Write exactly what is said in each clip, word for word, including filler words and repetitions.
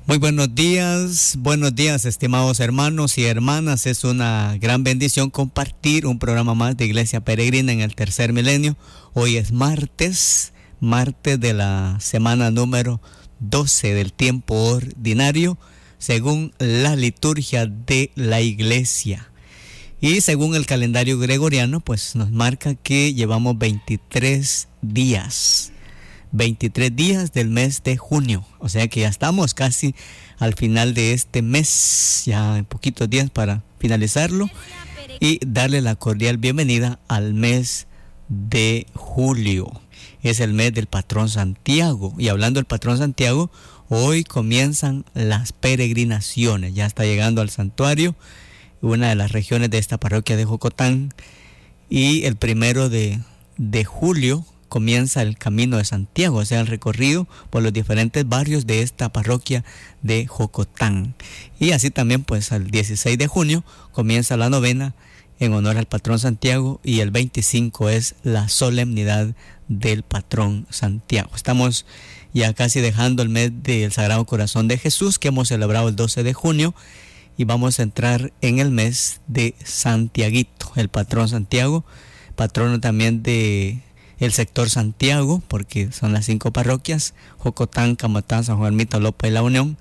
Muy buenos días, buenos días estimados hermanos y hermanas. Es una gran bendición compartir un programa más de Iglesia Peregrina en el tercer milenio. Hoy es martes, martes de la semana número doce del tiempo ordinario, según la liturgia de la Iglesia. Y según el calendario gregoriano, pues nos marca que llevamos veintitrés días. veintitrés días del mes de junio, o sea que ya estamos casi al final de este mes, ya en poquitos días para finalizarlo y darle la cordial bienvenida al mes de julio. Es el mes del patrón Santiago, y hablando del patrón Santiago, hoy comienzan las peregrinaciones. Ya está llegando al santuario, una de las regiones de esta parroquia de Jocotán, y el primero de, de julio comienza el Camino de Santiago, o sea, el recorrido por los diferentes barrios de esta parroquia de Jocotán. Y así también, pues, el dieciséis de junio comienza la novena en honor al patrón Santiago, y el veinticinco es la solemnidad del patrón Santiago. Estamos ya casi dejando el mes del Sagrado Corazón de Jesús, que hemos celebrado el doce de junio, y vamos a entrar en el mes de Santiaguito, el patrón Santiago, patrono también de el sector Santiago, porque son las cinco parroquias: Jocotán, Camotán, San Juan Ermita, Lopa y La Unión.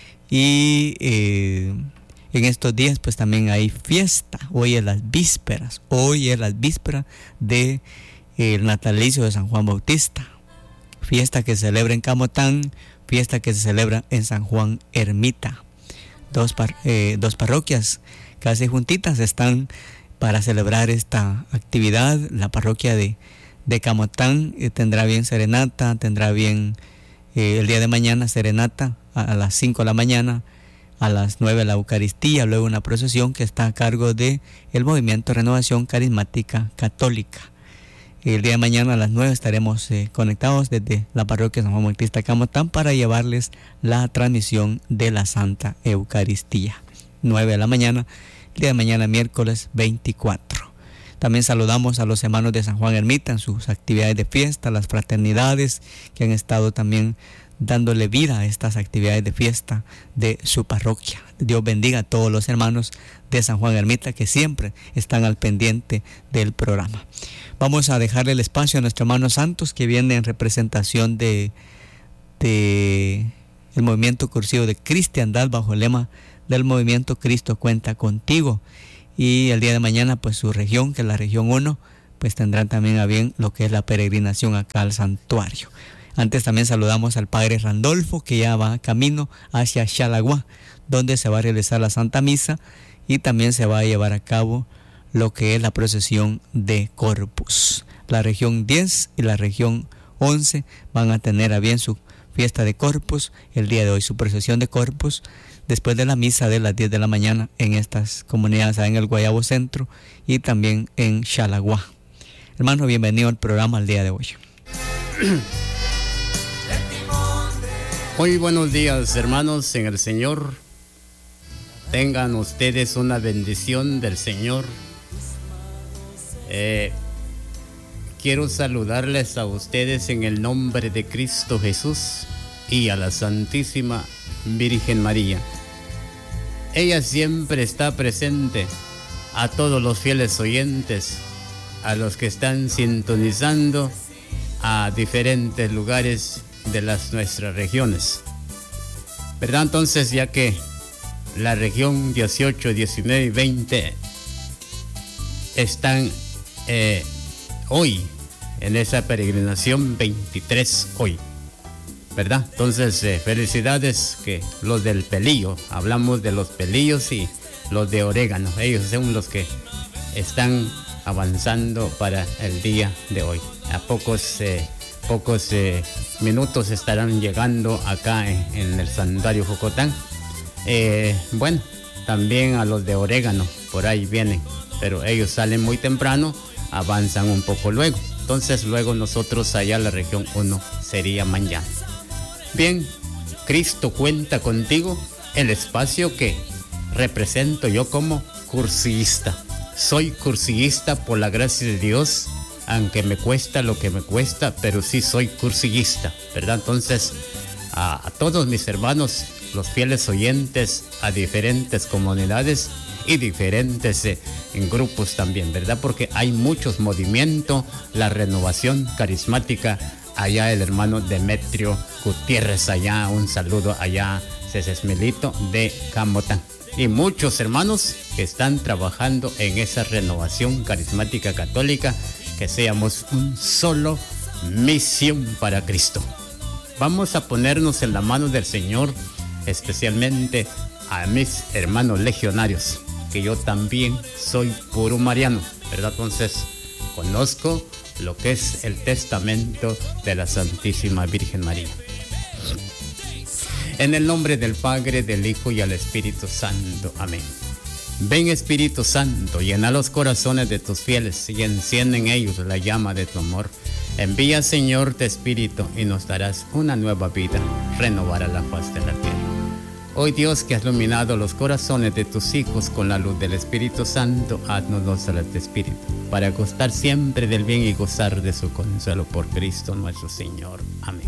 Y eh, en estos días pues también hay fiesta. Hoy es las vísperas, hoy es las vísperas del de, eh, natalicio de San Juan Bautista. Fiesta que se celebra en Camotán, fiesta que se celebra en San Juan Ermita. Dos, par, eh, dos parroquias casi juntitas están para celebrar esta actividad. La parroquia de de Camotán eh, tendrá bien serenata, tendrá bien eh, el día de mañana serenata a, a las cinco de la mañana, a las nueve la Eucaristía, luego una procesión que está a cargo de el Movimiento Renovación Carismática Católica. El día de mañana a las nueve estaremos eh, conectados desde la parroquia San Juan Bautista Camotán para llevarles la transmisión de la Santa Eucaristía. nueve de la mañana, el día de mañana miércoles veinticuatro. También saludamos a los hermanos de San Juan Ermita en sus actividades de fiesta, las fraternidades que han estado también dándole vida a estas actividades de fiesta de su parroquia. Dios bendiga a todos los hermanos de San Juan Ermita que siempre están al pendiente del programa. Vamos a dejarle el espacio a nuestro hermano Santos, que viene en representación de, de el movimiento cursivo de cristiandad bajo el lema del movimiento Cristo cuenta contigo. Y el día de mañana pues su región, que es la región uno, pues tendrán también a bien lo que es la peregrinación acá al santuario. Antes también saludamos al padre Randolfo, que ya va camino hacia Xalagua, donde se va a realizar la Santa Misa, y también se va a llevar a cabo lo que es la procesión de Corpus. La región diez y la región once van a tener a bien su fiesta de Corpus el día de hoy, su procesión de Corpus, después de la misa de las diez de la mañana en estas comunidades, en el Guayabo Centro y también en Xalagua. Hermano, bienvenido al programa el día de hoy. Muy buenos días, hermanos en el Señor. Tengan ustedes una bendición del Señor. Eh, quiero saludarles a ustedes en el nombre de Cristo Jesús y a la Santísima Virgen María. Ella siempre está presente. A todos los fieles oyentes, a los que están sintonizando a diferentes lugares de las nuestras regiones, ¿verdad? Entonces, ya que la región dieciocho, diecinueve y veinte están eh, hoy en esa peregrinación, veintitrés hoy, ¿verdad? Entonces, eh, felicidades que los del Pelillo, hablamos de los Pelillos y los de Orégano, ellos son los que están avanzando para el día de hoy. A pocos, eh, pocos eh, minutos estarán llegando acá en, en el santuario Jocotán. Eh, bueno, también a los de Orégano, por ahí vienen, pero ellos salen muy temprano, avanzan un poco luego. Entonces, luego nosotros allá en la región uno sería mañana. Bien, Cristo cuenta contigo, el espacio que represento yo como cursillista. Soy cursillista por la gracia de Dios, aunque me cuesta lo que me cuesta, pero sí soy cursillista, ¿verdad? Entonces, a, a todos mis hermanos los fieles oyentes a diferentes comunidades y diferentes eh, en grupos también, ¿verdad? Porque hay muchos movimientos, la renovación carismática, allá el hermano Demetrio Gutiérrez, allá un saludo allá, Cesesmelito de Camotán. Y muchos hermanos que están trabajando en esa renovación carismática católica, que seamos un solo misión para Cristo. Vamos a ponernos en la mano del Señor, especialmente a mis hermanos legionarios, que yo también soy puro mariano, ¿verdad? Entonces, conozco lo que es el testamento de la Santísima Virgen María. En el nombre del Padre, del Hijo y del Espíritu Santo. Amén. Ven, Espíritu Santo, llena los corazones de tus fieles y enciende en ellos la llama de tu amor. Envía, Señor, tu Espíritu y nos darás una nueva vida, renovará la faz de la tierra. Hoy, Dios, que has iluminado los corazones de tus hijos con la luz del Espíritu Santo, haznos gozar de tu Espíritu, para gustar siempre del bien y gozar de su consuelo por Cristo nuestro Señor. Amén.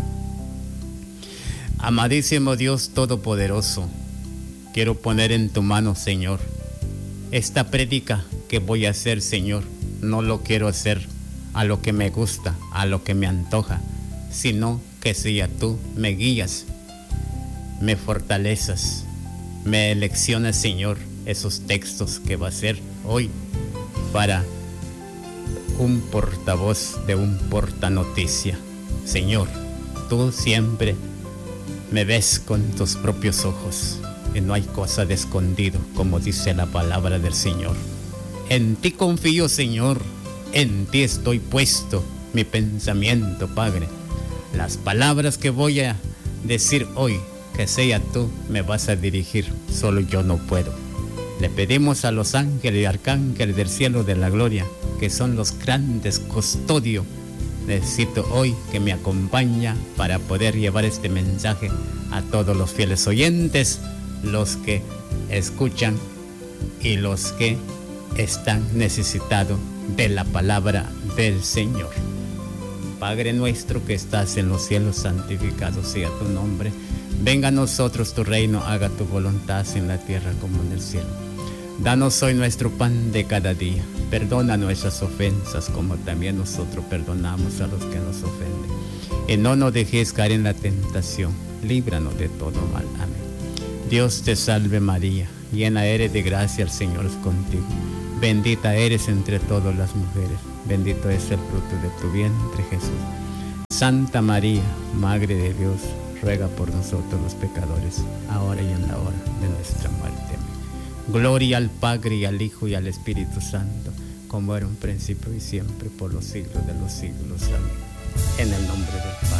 Amadísimo Dios Todopoderoso, quiero poner en tu mano, Señor, esta prédica que voy a hacer, Señor. No lo quiero hacer a lo que me gusta, a lo que me antoja, sino que sea tú me guías, me fortalezas, me eleccionas, Señor, esos textos que va a ser hoy para un portavoz de un portanoticia. Señor, tú siempre me ves con tus propios ojos y no hay cosa de escondido, como dice la palabra del Señor. En ti confío, Señor, en ti estoy puesto mi pensamiento, Padre. Las palabras que voy a decir hoy, que sea tú me vas a dirigir, solo yo no puedo. Le pedimos a los ángeles y arcángeles del cielo de la gloria, que son los grandes custodios. Necesito hoy que me acompaña para poder llevar este mensaje a todos los fieles oyentes, los que escuchan y los que están necesitados de la palabra del Señor. Padre nuestro que estás en los cielos, santificado sea tu nombre. Venga a nosotros tu reino, haga tu voluntad así en la tierra como en el cielo. Danos hoy nuestro pan de cada día. Perdona nuestras ofensas como también nosotros perdonamos a los que nos ofenden. Y no nos dejes caer en la tentación. Líbranos de todo mal. Amén. Dios te salve María, llena eres de gracia, el Señor es contigo. Bendita eres entre todas las mujeres. Bendito es el fruto de tu vientre, Jesús. Santa María, Madre de Dios, ruega por nosotros los pecadores, ahora y en la hora de nuestra muerte. Amén. Gloria al Padre y al Hijo y al Espíritu Santo, como era un principio y siempre, por los siglos de los siglos. Amén. En el nombre del Padre.